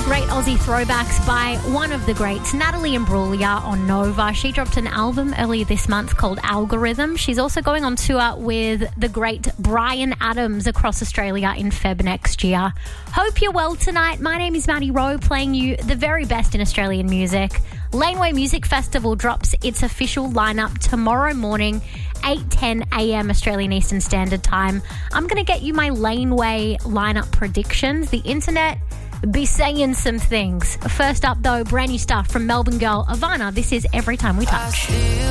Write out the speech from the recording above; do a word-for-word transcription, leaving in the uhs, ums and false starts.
Great Aussie throwbacks by one of the greats, Natalie Imbruglia on Nova. She dropped an album earlier this month called Algorithm. She's also going on tour with the great Bryan Adams across Australia in Feb next year. Hope you're well tonight. My name is Maddie Rowe, playing you the very best in Australian music. Laneway Music Festival drops its official lineup tomorrow morning, eight ten a.m. Australian Eastern Standard Time. I'm going to get you my Laneway lineup predictions. The internet be saying some things. First up, though, brand new stuff from Melbourne girl Ivana. This is Every Time We Touch.